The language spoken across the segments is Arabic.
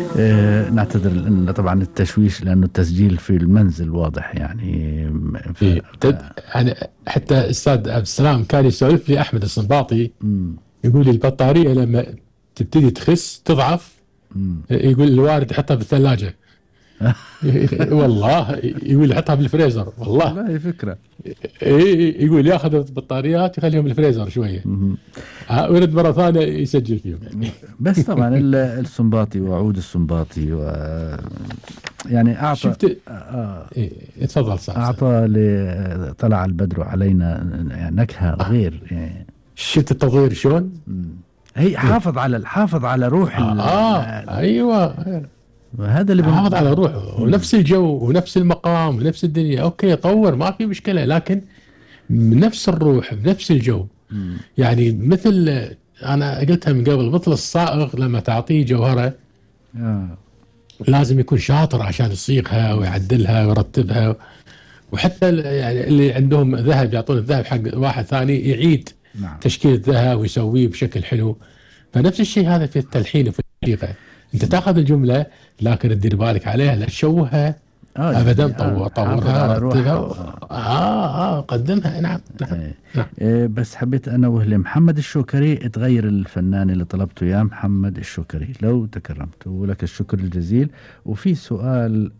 نعتذر لأن طبعا التشويش، لأنه التسجيل في المنزل واضح يعني. إيه يعني حتى أستاذ عبد السلام كان يسولف لي أحمد الصنباطي، يقول لي البطارية لما تبتدي تخس تضعف، يقول الوارد يحطها بالثلاجة. والله يقول يحطها بالفريزر والله. والله فكرة. اي يقول ياخذ البطاريات يخليهم بالفريزر شويه، ويرد مره ثانيه يسجل فيهم. بس طبعا السنباطي وعود السنباطي يعني اعطى شفت. تفضل صح. اعطى طلع البدر علينا يعني نكهه غير يعني. شفت التطوير شلون؟ هي حافظ على روح ايوه. هذا اللي حافظ على روح ونفس الجو ونفس المقام ونفس الدنيا. اوكي طور ما في مشكله، لكن بنفس الروح بنفس الجو. يعني مثل انا قلتها من قبل، مثل الصائغ لما تعطيه جوهره لازم يكون شاطر عشان يصيغها ويعدلها ويرتبها. وحتى يعني اللي عندهم ذهب يعطون الذهب حق واحد ثاني يعيد تشكيل الذهب ويسويه بشكل حلو. فنفس الشيء هذا في التلحين وفي الموسيقى، انت تاخذ الجمله لكن تدير بالك عليها لا تشوهها ابدا. طورها رتبها قدمها. نعم. بس حبيت انوه لمحمد الشوكري، تغير الفنان اللي طلبته يا محمد الشوكري لو تكرمت، ولك الشكر الجزيل. وفي سؤال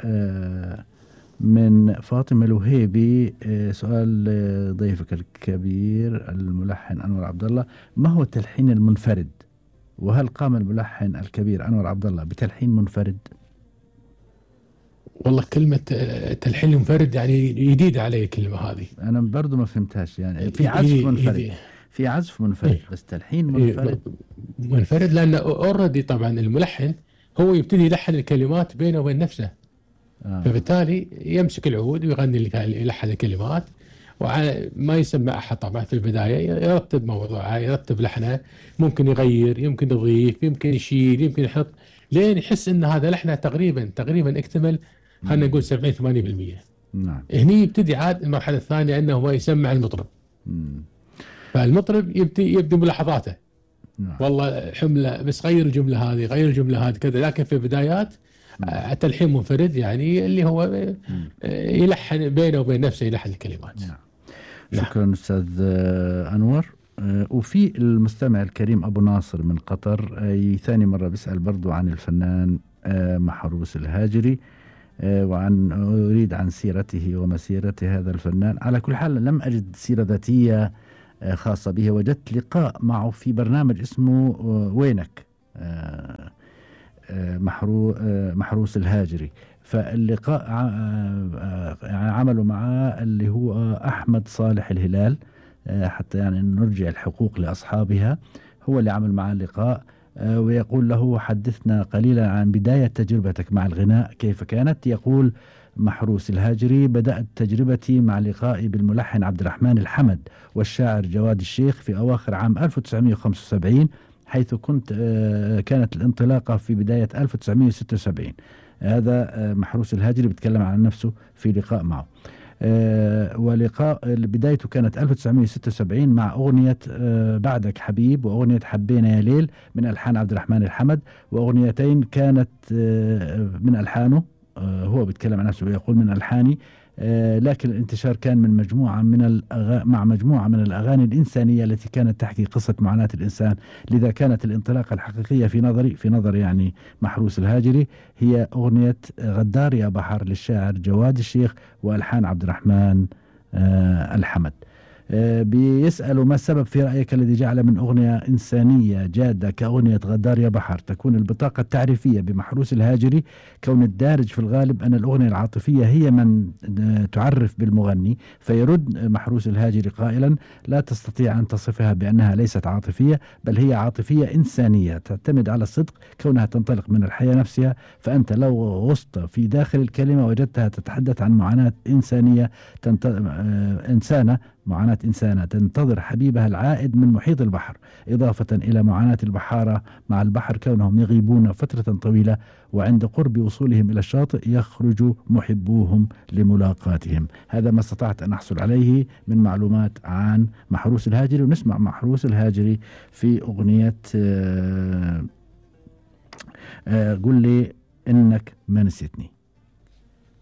من فاطمة الوهيبي، سؤال ضيفك الكبير الملحن أنور عبد الله: ما هو التلحين المنفرد؟ وهل قام الملحن الكبير أنور عبد الله بتلحين منفرد؟ والله كلمة تلحين منفرد يعني جديدة علي الكلمة هذه، أنا برضو ما فهمتهاش. يعني في عزف منفرد، في عزف منفرد بس تلحين منفرد. منفرد لأنه أوريدي طبعا الملحن هو يبتدي يلحن الكلمات بينه وبين نفسه. فبالتالي يمسك العود ويغني يلحن الكلمات، وما يسمع أحد طبعا في البداية. يرتب موضوعه، يرتب لحنه، ممكن يغير، يمكن يضيف، يمكن يشيل، يمكن يحط، لين يحس ان هذا لحنه تقريبا اكتمل، خلينا نقول 70-80%. نعم. هني يبتدي عاد المرحله الثانيه انه هو يسمع المطرب. فالمطرب يبدي ملاحظاته. نعم. والله حمله بس غير الجمله هذه، غير الجمله هذه كذا. لكن في البدايات التلحين منفرد يعني اللي هو يلحن بينه وبين نفسه، يلحن الكلمات. نعم. شكرا أستاذ أنور. وفي المستمع الكريم أبو ناصر من قطر، ثاني مرة بيسأل برضو عن الفنان محروس الهاجري، وعن أريد عن سيرته ومسيرة هذا الفنان. على كل حال لم أجد سيرة ذاتية خاصة به، وجدت لقاء معه في برنامج اسمه وينك، محروس الهاجري. فاللقاء عملوا معه اللي هو أحمد صالح الهلال، حتى يعني نرجع الحقوق لأصحابها. هو اللي عمل معه اللقاء، ويقول له: حدثنا قليلا عن بداية تجربتك مع الغناء كيف كانت. يقول محروس الهاجري: بدأت تجربتي مع لقائي بالملحن عبد الرحمن الحمد والشاعر جواد الشيخ في أواخر عام 1975، حيث كانت الانطلاقة في بداية 1976. هذا محروس الهاجري بيتكلم عن نفسه في لقاء معه. ولقاء بدايته كانت 1976 مع أغنية بعدك حبيب، وأغنية حبينا يا ليل من ألحان عبد الرحمن الحمد، وأغنيتين كانت من ألحانه. هو بيتكلم عن نفسه ويقول: من ألحاني. لكن الانتشار كان من مع مجموعة من الأغاني الإنسانية التي كانت تحكي قصة معاناة الإنسان. لذا كانت الانطلاقة الحقيقية في نظر يعني محروس الهاجري هي أغنية غدار يا بحر للشاعر جواد الشيخ وألحان عبد الرحمن الحمد. بيسألوا: ما السبب في رأيك الذي جعل من أغنية إنسانية جادة كأغنية غدار يا بحر تكون البطاقة التعريفية بمحروس الهاجري؟ كون الدارج في الغالب أن الأغنية العاطفية هي من تعرف بالمغني. فيرد محروس الهاجري قائلا: لا تستطيع أن تصفها بأنها ليست عاطفية، بل هي عاطفية إنسانية تعتمد على الصدق، كونها تنطلق من الحياة نفسها. فأنت لو غصت في داخل الكلمة وجدتها تتحدث عن معاناة إنسانية، معاناة إنسانة تنتظر حبيبها العائد من محيط البحر، إضافة إلى معاناة البحارة مع البحر كونهم يغيبون فترة طويلة، وعند قرب وصولهم إلى الشاطئ يخرج محبوهم لملاقاتهم. هذا ما استطعت أن أحصل عليه من معلومات عن محروس الهاجري. ونسمع محروس الهاجري في أغنية قل لي إنك ما نسيتني.